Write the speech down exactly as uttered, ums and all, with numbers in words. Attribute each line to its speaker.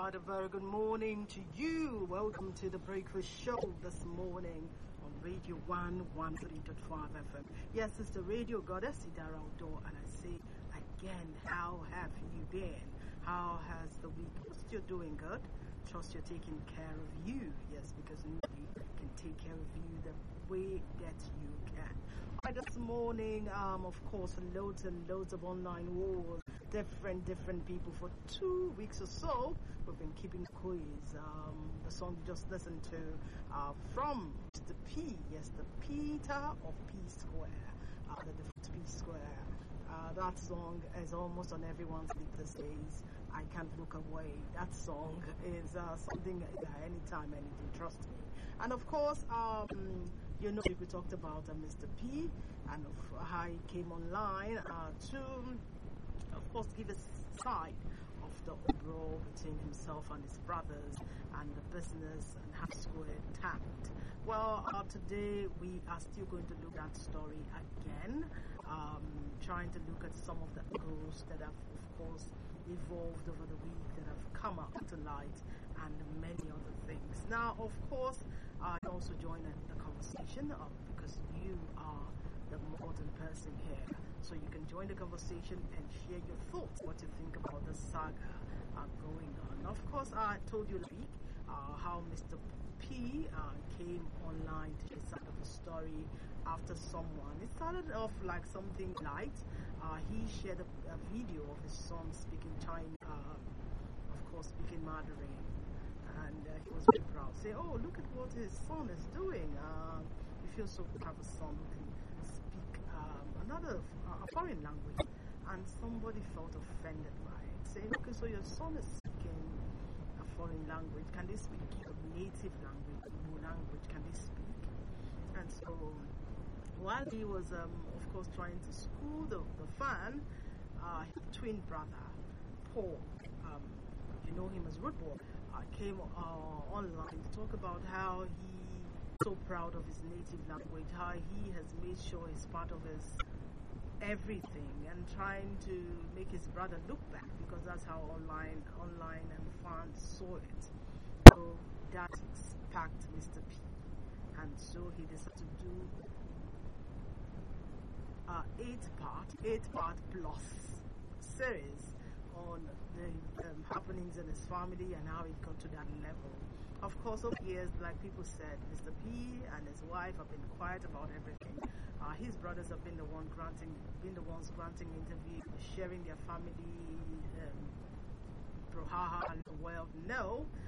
Speaker 1: right, a very good morning to you. Welcome to the Breakfast Show this morning on Radio one one three point five F M. Yes, it's the Radio Goddess, Idara Outdoor, and I say again, how have you been? How has the week? Trust you're doing good. Trust you're taking care of you. Yes, because nobody can take care of you the way that you can. All right, this morning, um, of course, loads and loads of online wars. Different, different people for two weeks or so. We've been keeping quiz. Um, the song you just listened to uh, from Mister P. Yes, the Peter of P Square. Uh, the P Square. Uh, that song is almost on everyone's lip these days. I can't look away. That song is uh, something uh, anytime, anything. Trust me. And of course, um, you know, we talked about uh, Mister P and of how he came online uh, to. Of course, give a side of the brawl between himself and his brothers and the business and how Square tanked. Well, uh, today we are still going to look at that story again, um, trying to look at some of the angles that have, of course, evolved over the week, that have come up to light, and many other things. Now, of course, I also join in the conversation uh, because you are the modern person here. So you can join the conversation and share your thoughts, what you think about the saga uh, going on. Of course, I told you last week uh, how Mister P uh, came online to the side of the story after someone. It started off like something light. Uh, he shared a, a video of his son speaking Chinese, uh, of course, speaking Mandarin. And uh, he was very proud. Say, oh, look at what his son is doing. Uh, he feels so proud of his son who can speak um, another uh, a foreign language, and somebody felt offended by it, saying, okay, so your son is speaking a foreign language, can they speak your native language, Igbo language, can they speak? And so while he was um, of course trying to school the, the fan, uh, his twin brother Paul, um, you know him as Rude Boy, uh, came uh, online to talk about how he so proud of his native language, how he has made sure it's part of his everything, and trying to make his brother look back, because that's how online online and fans saw it. So that sparked Mister P, and so he decided to do uh, eight part eight part plus series on the um, happenings in his family and how it got to that level. Of course, over the years, like people said, Mister P and his wife have been quiet about everything. Uh, his brothers have been the one granting, been the ones granting interviews, sharing their family, um, brouhaha and wealth. No,